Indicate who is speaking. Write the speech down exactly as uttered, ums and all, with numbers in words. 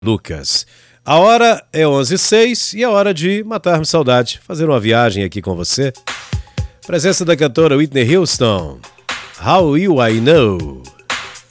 Speaker 1: Lucas. A hora é onze e seis e é hora de matarmos saudade, fazer uma viagem aqui com você. Presença da cantora Whitney Houston. How Will I Know?